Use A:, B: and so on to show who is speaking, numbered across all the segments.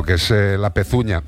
A: lo que es la pezuña,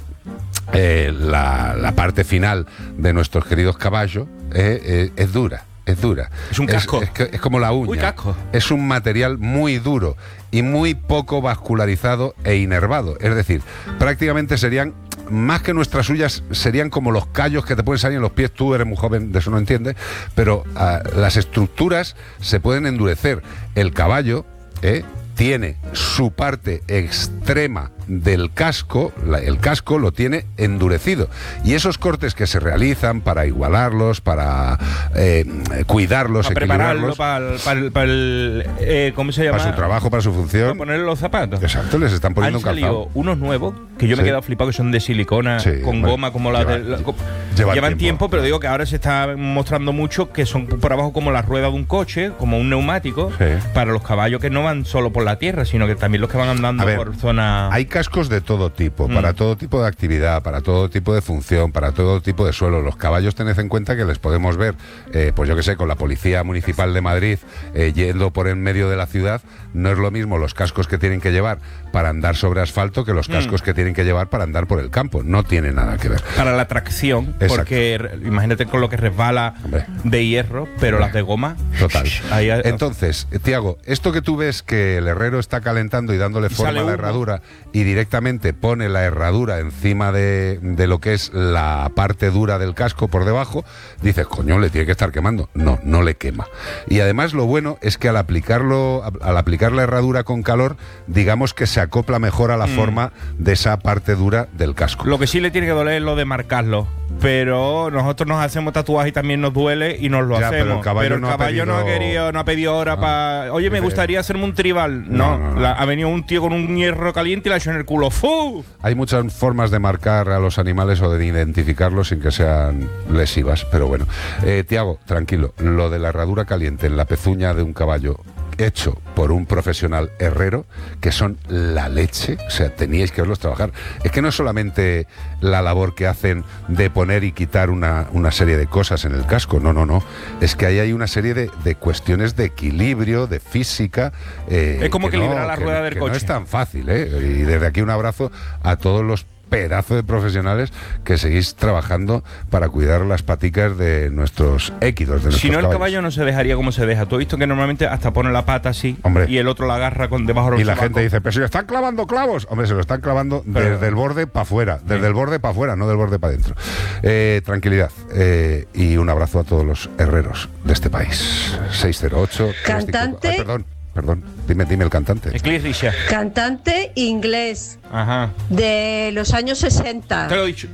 A: la parte final de nuestros queridos caballos es dura. Es dura.
B: Es un casco.
A: Es como la uña.
B: Uy, casco.
A: Es un material muy duro y muy poco vascularizado e inervado. Es decir, prácticamente serían, más que nuestras uñas, serían como los callos que te pueden salir en los pies. Tú eres muy joven, de eso no entiendes, pero las estructuras se pueden endurecer. El caballo tiene su parte extrema del casco, el casco lo tiene endurecido, y esos cortes que se realizan para igualarlos, para cuidarlos,
B: para prepararlo para el ¿cómo se llama?
A: Para su trabajo, para su función,
B: para ponerle los zapatos.
A: Exacto, les están poniendo un calzado.
B: Han salido unos nuevos que yo me he quedado flipado, que son de silicona, con goma, como las llevan tiempo, pero digo que ahora se está mostrando mucho que son por abajo como la rueda de un coche, como un neumático, para los caballos que no van solo por la tierra, sino que también los que van andando por zona.
A: Hay cascos de todo tipo, para todo tipo de actividad, para todo tipo de función, para todo tipo de suelo. Los caballos, tened en cuenta que les podemos ver, pues yo que sé, con la Policía Municipal de Madrid, yendo por en medio de la ciudad. No es lo mismo los cascos que tienen que llevar para andar sobre asfalto que los cascos que tienen que llevar para andar por el campo. No tiene nada que ver.
B: Para la tracción, exacto. Porque imagínate con lo que resbala de hierro, pero las de goma.
A: Total. Entonces, Tiago, esto que tú ves que el herrero está calentando y dándole forma a la herradura, y directamente pone la herradura encima de lo que es la parte dura del casco por debajo, dices, coño, le tiene que estar quemando. No, no le quema. Y además lo bueno es que al aplicar la herradura con calor, digamos que se acopla mejor a la forma de esa parte dura del casco.
B: Lo que sí le tiene que doler es lo de marcarlo, pero nosotros nos hacemos tatuajes y también nos duele y nos lo hacemos. Pero el caballo no ha pedido hora para... Oye, me gustaría hacerme un tribal. No. Ha venido un tío con un hierro caliente y la ha hecho en el culo. ¡Fu!
A: Hay muchas formas de marcar a los animales o de identificarlos sin que sean lesivas, pero bueno. Tiago, tranquilo, lo de la herradura caliente en la pezuña de un caballo hecho por un profesional herrero, que son la leche, o sea, teníais que verlos trabajar. Es que no es solamente la labor que hacen de poner y quitar una serie de cosas en el casco, no, es que ahí hay una serie de cuestiones de equilibrio, de física.
B: Es como que equilibrar la rueda del coche.
A: No es tan fácil, y desde aquí un abrazo a todos los pedazo de profesionales que seguís trabajando para cuidar las paticas de nuestros équidos, de nuestros
B: Si no,
A: caballos.
B: El caballo no se dejaría como se deja. Tú has visto que normalmente hasta pone la pata así, hombre, y el otro la agarra con debajo del
A: Y la gente dice, pero si le están clavando clavos. Hombre, se lo están clavando desde el borde para afuera, desde el borde para afuera, no del borde para adentro. Tranquilidad, y un abrazo a todos los herreros de este país. 608
C: Cantante.
A: Perdón, dime el cantante.
B: Cliff Richard.
C: Cantante inglés.
B: Ajá.
C: De los años 60.
B: Te lo he dicho.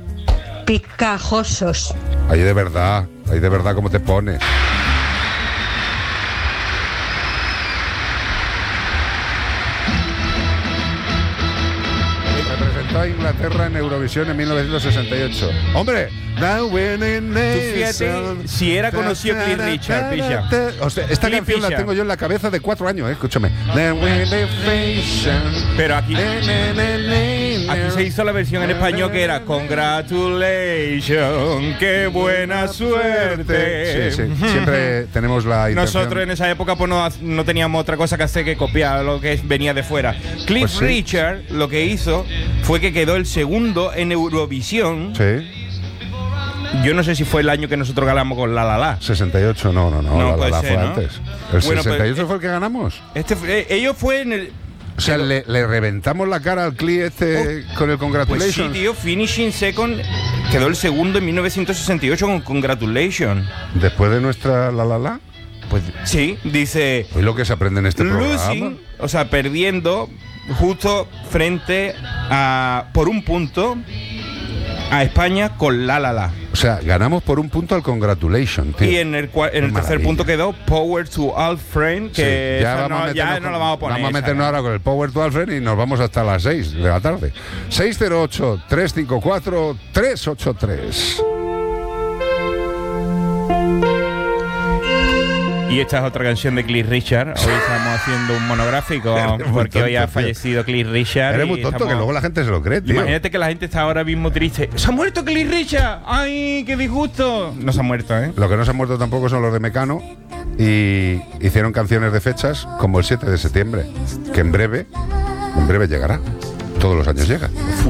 C: Picajosos.
A: Ahí de verdad cómo te pones. Representó a Inglaterra en Eurovisión en 1968. ¡Hombre!
B: Fíjate si era conocido Cliff Richard, Pisha.
A: O sea, esta
B: Cliff
A: canción
B: Richard.
A: la tengo yo en la cabeza de 4 años, escúchame.
B: Pero aquí se hizo la versión en español que era Congratulations, qué buena suerte.
A: Sí. Siempre tenemos la intención.
B: Nosotros en esa época pues no teníamos otra cosa que hacer que copiar lo que venía de fuera. Cliff Richard lo que hizo fue que quedó el segundo en Eurovisión.
A: Sí.
B: Yo no sé si fue el año que nosotros ganamos con La La La.
A: 68, no, La La La fue antes. ¿El 68 fue el que ganamos?
B: Ellos fue en el...
A: O sea, le reventamos la cara al Cli con el Congratulations.
B: Pues sí, tío, Finishing Second quedó el segundo en 1968 con Congratulations.
A: ¿Después de nuestra La La La?
B: Pues sí, dice...
A: Hoy lo que se aprende en este programa.
B: O sea, perdiendo justo frente a, por un punto, a España con La La La.
A: O sea, ganamos por un punto al Congratulations, tío.
B: Y en el tercer punto quedó Power to All Friend, que
A: sí, ya no la vamos a poner. Vamos a meternos ahora con el Power to All Friend y nos vamos hasta las 6 de la tarde. 608-354-383.
B: Y esta es otra canción de Cliff Richard. Hoy estamos haciendo un monográfico porque hoy ha fallecido Cliff Richard.
A: Eres muy tonto, que luego la gente se lo cree, tío.
B: Imagínate que la gente está ahora mismo triste. ¡Se ha muerto Cliff Richard! ¡Ay, qué disgusto! No se ha muerto, ¿eh?
A: Lo que no se han muerto tampoco son los de Mecano. Y hicieron canciones de fechas como el 7 de septiembre, que en breve llegará. Todos los años llega.